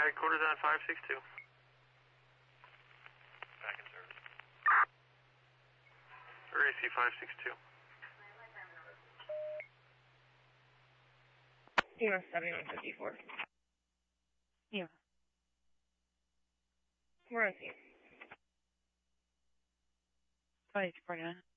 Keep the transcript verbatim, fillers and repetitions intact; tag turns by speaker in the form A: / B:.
A: Headquarters on five six two. Back in service. R A C five six two.
B: U S seventy-one fifty-four. Yeah. We're on scene.
C: five eight four nine.